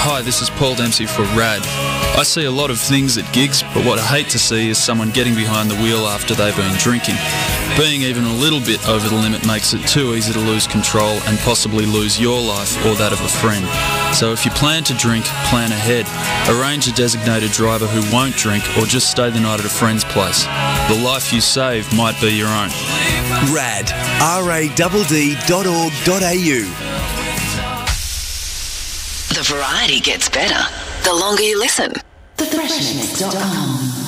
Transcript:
Hi, this is Paul Dempsey for RAD. I see a lot of things at gigs, but what I hate to see is someone getting behind the wheel after they've been drinking. Being even a little bit over the limit makes it too easy to lose control and possibly lose your life or that of a friend. So if you plan to drink, plan ahead. Arrange a designated driver who won't drink or just stay the night at a friend's place. The life you save might be your own. RAD, radd.org.au. The variety gets better the longer you listen. TheFreshMix.com